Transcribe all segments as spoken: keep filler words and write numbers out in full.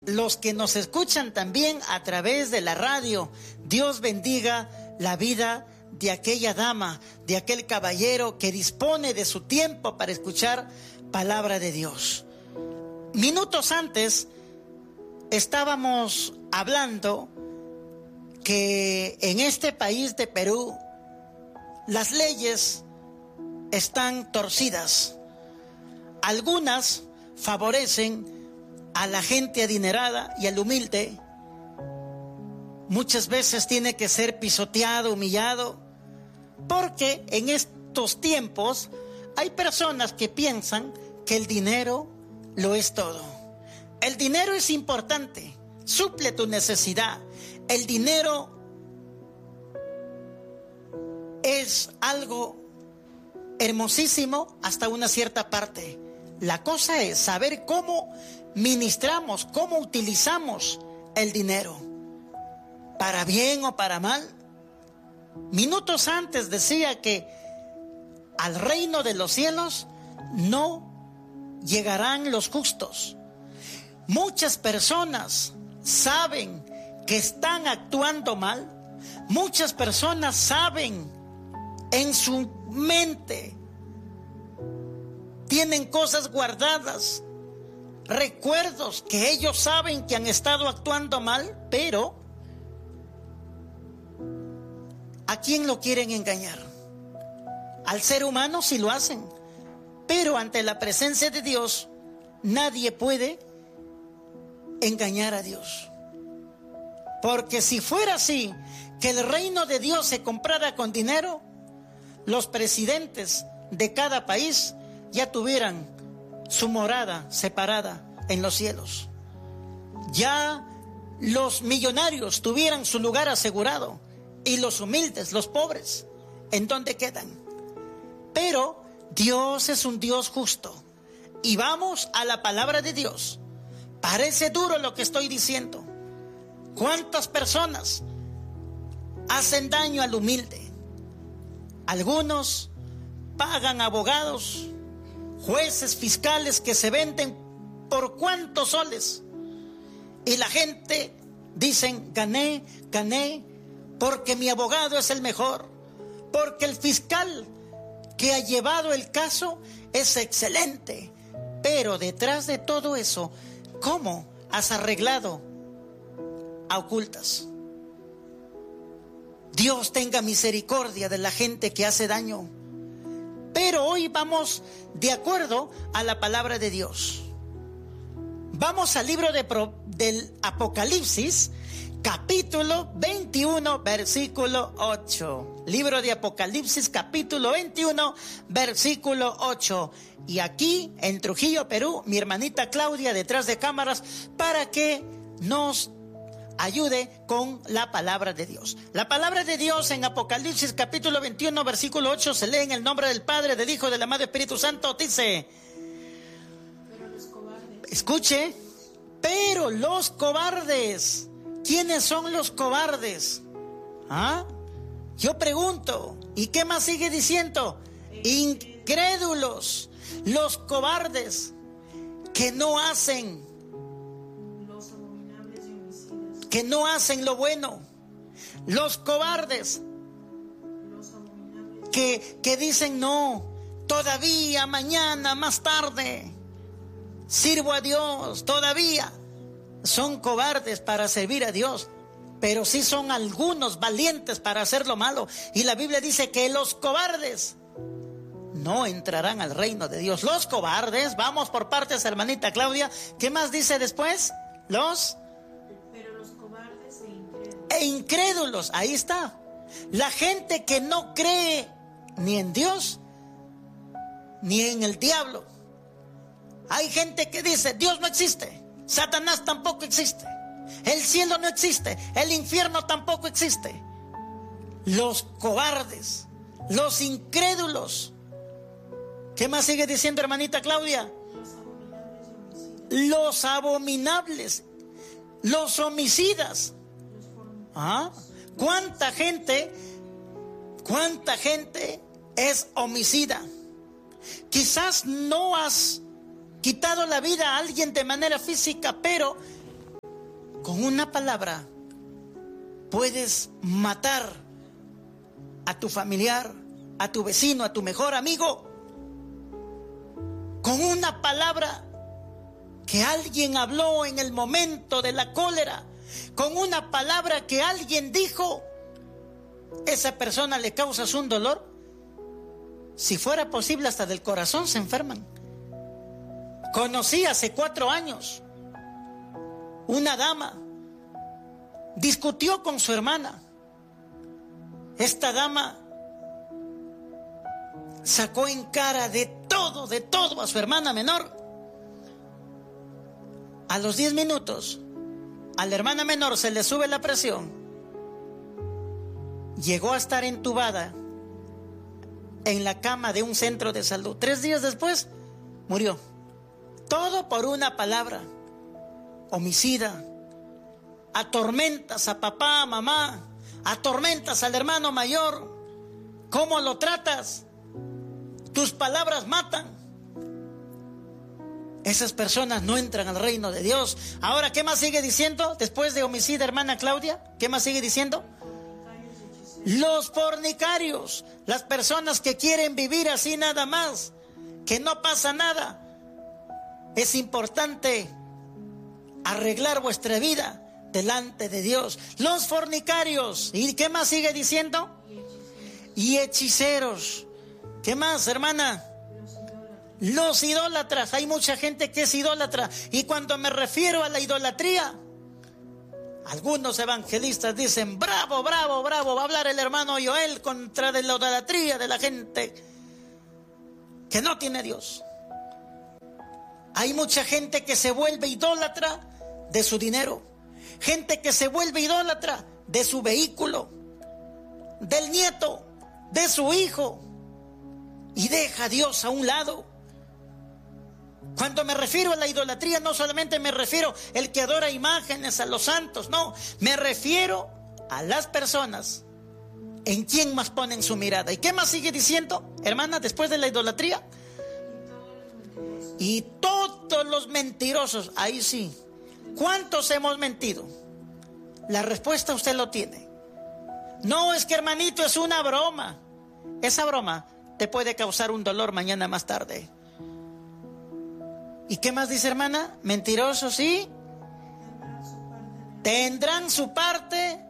los que nos escuchan también a través de la radio. Dios bendiga la vida de aquella dama, de aquel caballero que dispone de su tiempo para escuchar palabra de Dios. Minutos antes estábamos hablando que en este país de Perú las leyes están torcidas. Algunas favorecen a la gente adinerada y al humilde. Muchas veces tiene que ser pisoteado, humillado, porque en estos tiempos hay personas que piensan que el dinero lo es todo. El dinero es importante, suple tu necesidad. El dinero es algo hermosísimo hasta una cierta parte. La cosa es saber cómo ministramos, cómo utilizamos el dinero, para bien o para mal. Minutos antes decía que al reino de los cielos no llegarán los justos. Muchas personas saben que están actuando mal. Muchas personas saben en su mente, tienen cosas guardadas, recuerdos que ellos saben que han estado actuando mal, pero ¿a quién lo quieren engañar? Al ser humano sí lo hacen, pero ante la presencia de Dios nadie puede engañar a Dios. Porque si fuera así, que el reino de Dios se comprara con dinero, los presidentes de cada país ya tuvieran su morada separada en los cielos. Ya los millonarios tuvieran su lugar asegurado, y los humildes, los pobres, ¿en dónde quedan? Pero Dios es un Dios justo. Y vamos a la palabra de Dios. Parece duro lo que estoy diciendo. ¿Cuántas personas hacen daño al humilde? Algunos pagan abogados, jueces, fiscales que se venden por cuántos soles. Y la gente dicen, gané, gané, porque mi abogado es el mejor, porque el fiscal que ha llevado el caso es excelente. Pero detrás de todo eso, ¿cómo has arreglado a ocultas? Dios tenga misericordia de la gente que hace daño. Pero hoy vamos de acuerdo a la palabra de Dios. Vamos al libro de Pro, del Apocalipsis, capítulo veintiuno, versículo ocho. Libro de Apocalipsis, capítulo veintiuno, versículo ocho. Y aquí, en Trujillo, Perú, mi hermanita Claudia, detrás de cámaras, para que nos ayude con la palabra de Dios. La palabra de Dios en Apocalipsis, capítulo veintiuno, versículo ocho, se lee en el nombre del Padre, del Hijo, del amado Espíritu Santo. Dice, pero los cobardes. Escuche, pero los cobardes. ¿Quiénes son los cobardes? ¿Ah? Yo pregunto, ¿y qué más sigue diciendo? Incrédulos, los cobardes que no hacen, los abominables y homicidas, que no hacen lo bueno, los cobardes, los abominables, que, que dicen no, todavía, mañana, más tarde, sirvo a Dios, todavía. Son cobardes para servir a Dios, pero sí son algunos valientes para hacer lo malo. Y la Biblia dice que los cobardes no entrarán al reino de Dios. Los cobardes, vamos por partes, hermanita Claudia. ¿Qué más dice después? Los pero los cobardes e incrédulos. E incrédulos, ahí está. La gente que no cree ni en Dios ni en el diablo. Hay gente que dice, Dios no existe, Satanás tampoco existe, el cielo no existe, el infierno tampoco existe. Los cobardes, los incrédulos. ¿Qué más sigue diciendo, hermanita Claudia? Los abominables, los homicidas. ¿Ah? ¿Cuánta gente, cuánta gente es homicida? Quizás no has quitado la vida a alguien de manera física, pero Con una palabra puedes matar a tu familiar, a tu vecino, a tu mejor amigo. Con una palabra que alguien habló en el momento de la cólera, con una palabra que alguien dijo, esa persona le causas un dolor. Si fuera posible, hasta del corazón se enferman. Conocí hace cuatro años una dama, discutió con su hermana. Esta dama sacó en cara de todo, de todo a su hermana menor. A los diez minutos, a la hermana menor se le sube la presión. Llegó a estar entubada en la cama de un centro de salud. Tres días después, murió. Todo por una palabra. Homicida. Atormentas a papá, a mamá. Atormentas al hermano mayor. ¿Cómo lo tratas? Tus palabras matan. Esas personas no entran al reino de Dios. Ahora, ¿qué más sigue diciendo? Después de homicida, hermana Claudia, ¿qué más sigue diciendo? Los fornicarios, las personas que quieren vivir así nada más, que no pasa nada. Es importante arreglar vuestra vida delante de Dios. Los fornicarios. ¿Y qué más sigue diciendo? Y hechiceros. ¿Qué más, hermana? Los idólatras. Hay mucha gente que es idólatra. Y cuando me refiero a la idolatría, algunos evangelistas dicen: bravo, bravo, bravo, va a hablar el hermano Joel contra de la idolatría de la gente que no tiene Dios. Hay mucha gente que se vuelve idólatra de su dinero, gente que se vuelve idólatra de su vehículo, del nieto, de su hijo, y deja a Dios a un lado. Cuando me refiero a la idolatría, no solamente me refiero al que adora imágenes, a los santos, no, me refiero a las personas en quien más ponen su mirada. ¿Y qué más sigue diciendo, hermana, después de la idolatría? Y todos los mentirosos. Ahí sí. ¿Cuántos hemos mentido? La respuesta usted lo tiene. No, es que, hermanito, es una broma. Esa broma te puede causar un dolor mañana más tarde. ¿Y qué más dice, hermana? Mentirosos, ¿sí? Tendrán su parte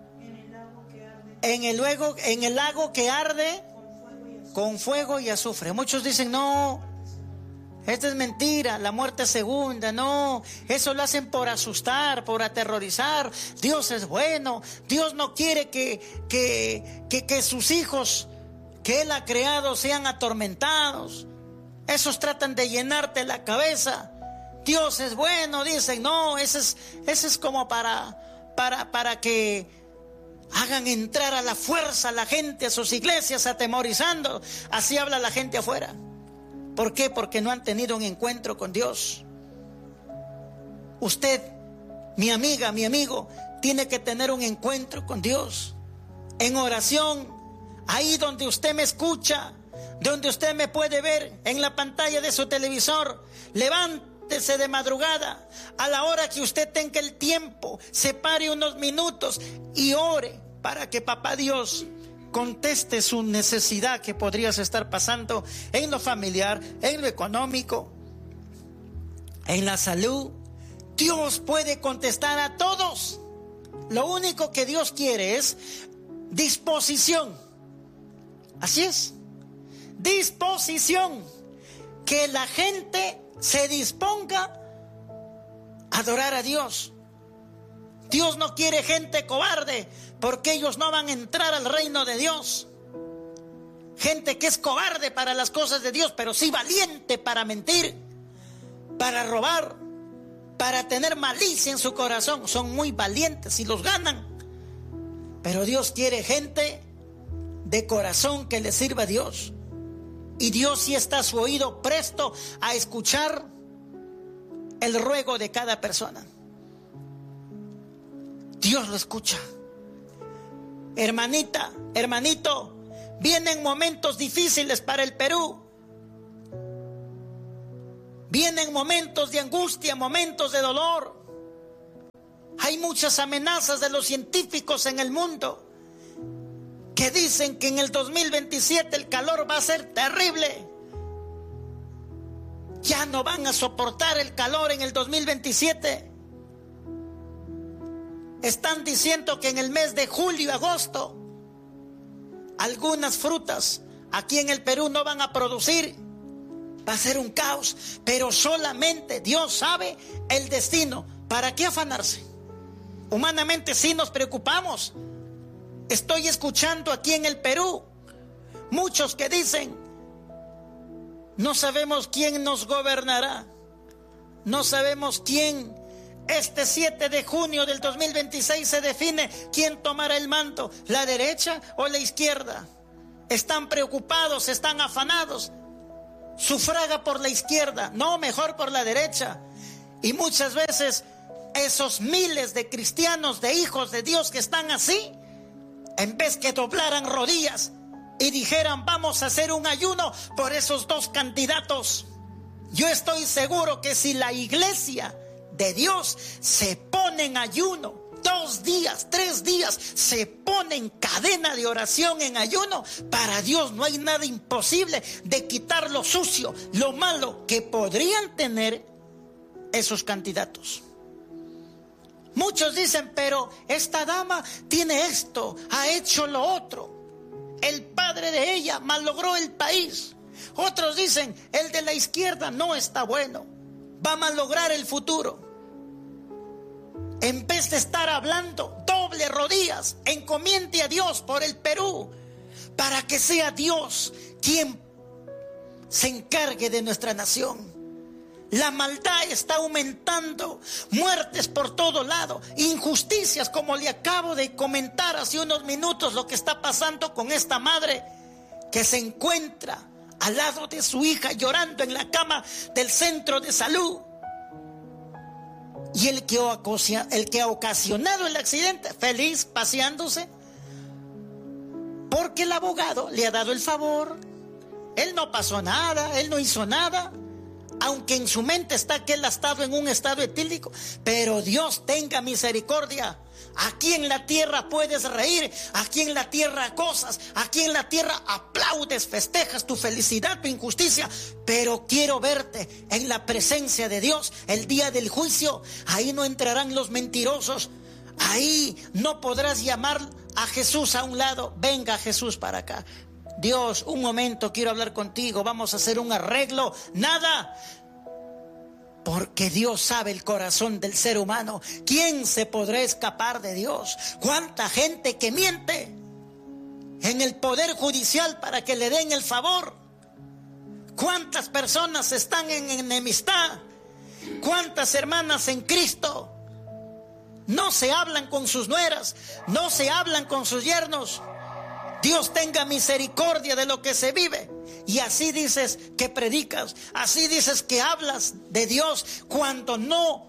en el lago, en el lago que arde con fuego y azufre. Muchos dicen: no, esta es mentira, la muerte segunda. No, eso lo hacen por asustar, por aterrorizar. Dios es bueno. Dios no quiere que, que, que, que sus hijos que Él ha creado sean atormentados. Esos tratan de llenarte la cabeza. Dios es bueno, dicen. No, ese es, ese es como para, para, para que hagan entrar a la fuerza a la gente a sus iglesias atemorizando. Así habla la gente afuera. ¿Por qué? Porque no han tenido un encuentro con Dios. Usted, mi amiga, mi amigo, tiene que tener un encuentro con Dios. En oración, ahí donde usted me escucha, donde usted me puede ver en la pantalla de su televisor, levántese de madrugada, a la hora que usted tenga el tiempo, separe unos minutos y ore para que Papá Dios conteste su necesidad que podrías estar pasando en lo familiar, en lo económico, en la salud. Dios puede contestar a todos. Lo único que Dios quiere es disposición. Así es. Disposición, que la gente se disponga a adorar a Dios. Dios no quiere gente cobarde, porque ellos no van a entrar al reino de Dios. Gente que es cobarde para las cosas de Dios, pero sí valiente para mentir, para robar, para tener malicia en su corazón. Son muy valientes y los ganan. Pero Dios quiere gente de corazón que le sirva a Dios. Y Dios sí está a su oído presto a escuchar el ruego de cada persona. Dios lo escucha. Hermanita, hermanito, vienen momentos difíciles para el Perú. Vienen momentos de angustia, momentos de dolor. Hay muchas amenazas de los científicos en el mundo que dicen que en el dos mil veintisiete el calor va a ser terrible. Ya no van a soportar el calor en el dos mil veintisiete. Están diciendo que en el mes de julio y agosto algunas frutas aquí en el Perú no van a producir. Va a ser un caos, pero solamente Dios sabe el destino. ¿Para qué afanarse? Humanamente sí nos preocupamos. Estoy escuchando aquí en el Perú muchos que dicen: no sabemos quién nos gobernará, no sabemos quién. Este siete de junio del dos mil veintiséis se define quién tomará el manto, la derecha o la izquierda. Están preocupados, están afanados. Sufraga por la izquierda, no, mejor por la derecha. Y muchas veces esos miles de cristianos, de hijos de Dios que están así, en vez que doblaran rodillas y dijeran: vamos a hacer un ayuno por esos dos candidatos, yo estoy seguro que si la iglesia de Dios se pone en ayuno, dos días, tres días, se pone en cadena de oración en ayuno, para Dios no hay nada imposible de quitar lo sucio, lo malo que podrían tener esos candidatos. Muchos dicen: pero esta dama tiene esto, ha hecho lo otro, el padre de ella malogró el país. Otros dicen: el de la izquierda no está bueno, va a malograr el futuro. En vez de estar hablando, doble rodillas, encomiende a Dios por el Perú, para que sea Dios quien se encargue de nuestra nación. La maldad está aumentando, muertes por todo lado, injusticias, como le acabo de comentar hace unos minutos lo que está pasando con esta madre que se encuentra al lado de su hija llorando en la cama del centro de salud. Y el que, el que ha ocasionado el accidente, feliz paseándose, porque el abogado le ha dado el favor. Él no pasó nada, él no hizo nada, aunque en su mente está que él ha estado en un estado etílico. Pero Dios tenga misericordia. Aquí en la tierra puedes reír, aquí en la tierra gozas, aquí en la tierra aplaudes, festejas tu felicidad, tu injusticia, pero quiero verte en la presencia de Dios el día del juicio. Ahí no entrarán los mentirosos, ahí no podrás llamar a Jesús a un lado: venga Jesús para acá. Dios, un momento, quiero hablar contigo, vamos a hacer un arreglo. Nada. Porque Dios sabe el corazón del ser humano. ¿Quién se podrá escapar de Dios? ¿Cuánta gente que miente en el poder judicial para que le den el favor? ¿Cuántas personas están en enemistad? ¿Cuántas hermanas en Cristo no se hablan con sus nueras, no se hablan con sus yernos? Dios tenga misericordia de lo que se vive. Y así dices que predicas, así dices que hablas de Dios, cuando no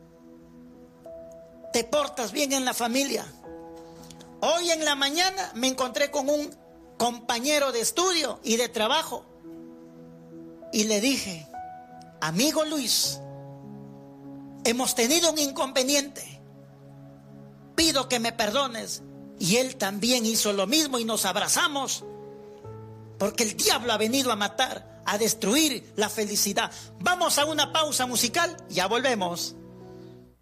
te portas bien en la familia. Hoy en la mañana me encontré con un compañero de estudio y de trabajo y le dije: amigo Luis, hemos tenido un inconveniente, pido que me perdones. Y él también hizo lo mismo y nos abrazamos, porque el diablo ha venido a matar, a destruir la felicidad. Vamos a una pausa musical, ya volvemos.